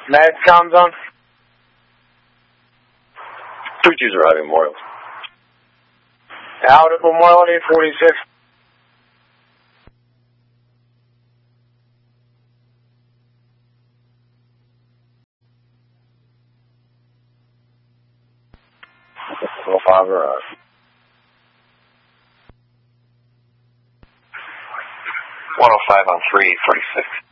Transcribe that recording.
Med comms on. 32's arriving Memorial. Out at Memorial 846. Level 5 arrive. 105 on 346.